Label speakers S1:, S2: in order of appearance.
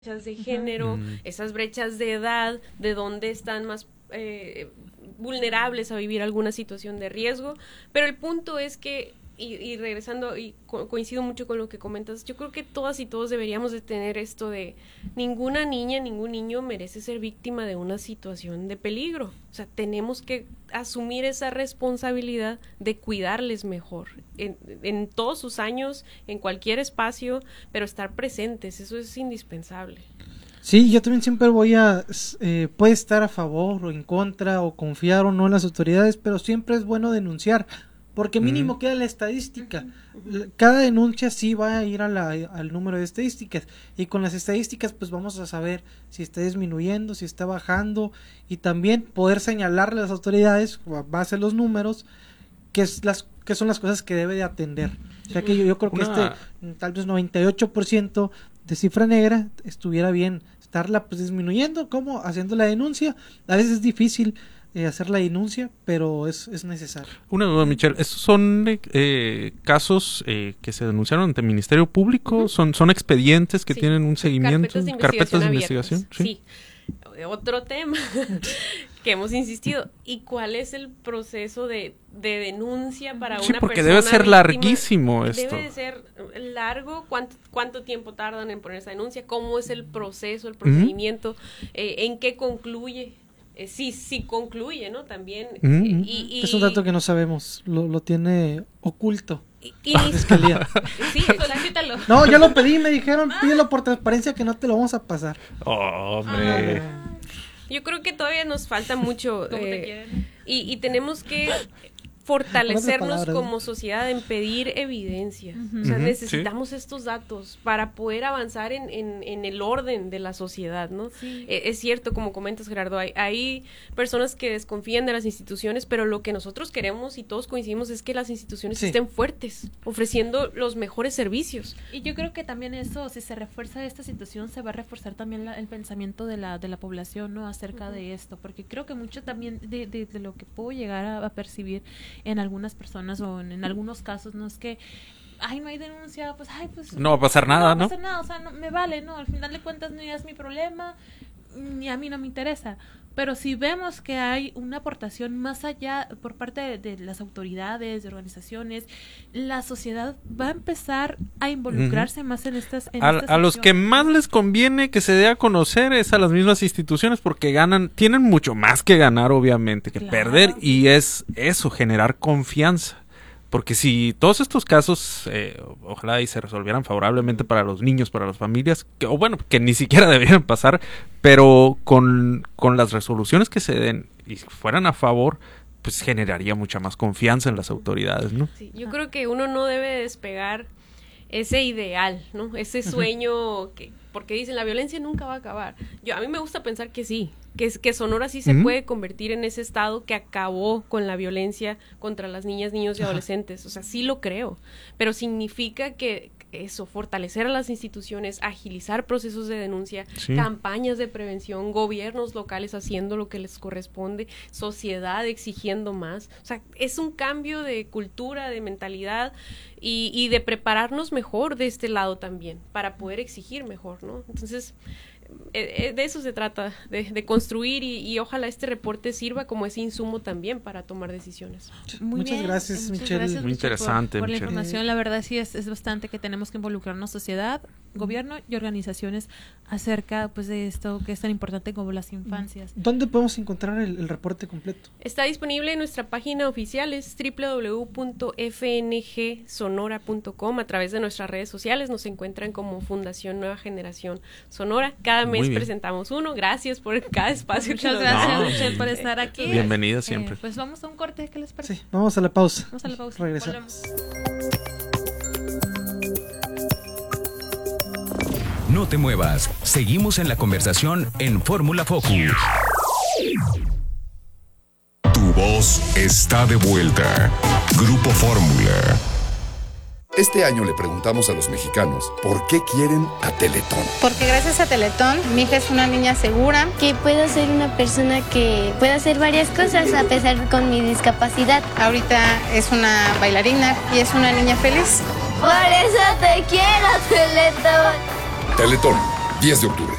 S1: brechas de género, esas brechas de edad, de dónde están más vulnerables a vivir alguna situación de riesgo, pero el punto es que, y regresando, y coincido mucho con lo que comentas, yo creo que todas y todos deberíamos de tener esto de ninguna niña, ningún niño merece ser víctima de una situación de peligro. O sea, tenemos que asumir esa responsabilidad de cuidarles mejor en todos sus años, en cualquier espacio, pero estar presentes, eso es indispensable.
S2: Sí, yo también siempre puede estar a favor o en contra o confiar o no en las autoridades, pero siempre es bueno denunciar, porque mínimo queda la estadística. Cada denuncia sí va a ir al número de estadísticas, y con las estadísticas pues vamos a saber si está disminuyendo, si está bajando, y también poder señalarle a las autoridades a base de los números qué son las cosas que debe de atender. O sea que yo creo que tal vez 98% de cifra negra estuviera bien estarla pues disminuyendo, como haciendo la denuncia. A veces es difícil hacer la denuncia, pero es necesario.
S3: Una duda, Michelle, ¿estos son casos que se denunciaron ante el Ministerio Público? ¿Son expedientes que tienen un seguimiento? ¿Carpetas de investigación? Sí.
S1: Otro tema que hemos insistido, ¿y cuál es el proceso de denuncia para una persona?
S3: Sí, porque debe ser larguísimo esto.
S1: Debe de ser largo. ¿Cuánto tiempo tardan en poner esa denuncia? ¿Cómo es el proceso, el procedimiento? ¿En qué concluye? Sí concluye, ¿no? También.
S2: Es un dato que no sabemos, lo tiene oculto.
S1: La fiscalía. Sí, solicítalo.
S2: No, ya lo pedí, me dijeron, pídelo por transparencia que no te lo vamos a pasar.
S3: Hombre.
S1: Yo creo que todavía nos falta mucho y tenemos que fortalecernos como sociedad en pedir evidencia. O sea, necesitamos estos datos para poder avanzar en el orden de la sociedad, ¿no? Sí. Es cierto, como comentas, Gerardo, hay personas que desconfían de las instituciones, pero lo que nosotros queremos y todos coincidimos es que las instituciones estén fuertes, ofreciendo los mejores servicios.
S4: Y yo creo que también eso, si se refuerza esta situación, se va a reforzar también el pensamiento de la población, ¿no? Acerca de esto, porque creo que mucho también de lo que puedo llegar a percibir en algunas personas o en algunos casos, no es que no hay denuncia, pues
S3: no va a pasar nada, ¿no?
S4: No va a pasar nada, o sea, no me vale, ¿no? Al final de cuentas ni es mi problema, ni a mí no me interesa. Pero si vemos que hay una aportación más allá por parte de las autoridades, de organizaciones, la sociedad va a empezar a involucrarse más en estas
S3: a los que más les conviene que se dé a conocer es a las mismas instituciones, porque tienen mucho más que ganar, obviamente, que perder, y es eso, generar confianza. Porque si todos estos casos, ojalá y se resolvieran favorablemente para los niños, para las familias, que ni siquiera deberían pasar, pero con las resoluciones que se den y fueran a favor, pues generaría mucha más confianza en las autoridades, ¿no?
S1: Sí, yo creo que uno no debe despegar ese ideal, ¿no? Ese sueño porque dicen la violencia nunca va a acabar. A mí me gusta pensar que sí, que Sonora sí se puede convertir en ese estado que acabó con la violencia contra las niñas, niños y adolescentes. O sea, sí lo creo, pero significa que eso, fortalecer a las instituciones, agilizar procesos de denuncia, campañas de prevención, gobiernos locales haciendo lo que les corresponde, sociedad exigiendo más. O sea, es un cambio de cultura, de mentalidad y de prepararnos mejor de este lado también, para poder exigir mejor, ¿no? Entonces, de eso se trata, de construir y ojalá este reporte sirva como ese insumo también para tomar decisiones.
S2: Muchas gracias, Michelle.
S3: Muy interesante,
S4: por la información. La verdad sí es bastante que tenemos que involucrarnos sociedad, gobierno y organizaciones acerca pues de esto que es tan importante como las infancias.
S2: ¿Dónde podemos encontrar el reporte completo?
S1: Está disponible en nuestra página oficial, es www.fngsonora.com. A través de nuestras redes sociales nos encuentran como Fundación Nueva Generación Sonora. Cada mes presentamos uno. Gracias por cada espacio.
S4: Muchas gracias, Michelle, por estar aquí.
S3: Bienvenida siempre.
S4: Pues vamos a un corte, ¿qué les parece?
S2: Sí, vamos a la pausa.
S4: Regresamos.
S5: No te muevas. Seguimos en la conversación en Fórmula Focus. Tu voz está de vuelta. Grupo Fórmula.
S6: Este año le preguntamos a los mexicanos por qué quieren a Teletón.
S7: Porque gracias a Teletón, mi hija es una niña segura.
S8: Que puedo ser una persona que pueda hacer varias cosas a pesar con mi discapacidad.
S7: Ahorita es una bailarina y es una niña feliz.
S8: Por eso te quiero, Teletón.
S6: Teletón, 10 de octubre.